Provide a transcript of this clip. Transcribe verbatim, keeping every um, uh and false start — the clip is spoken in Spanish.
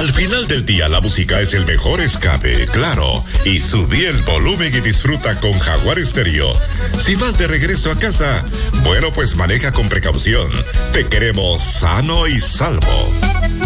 Al final del día la música es el mejor escape, claro, y subí el volumen y disfruta con Jaguar Stereo. Si vas de regreso a casa, bueno, pues maneja con precaución. Te queremos sano y salvo.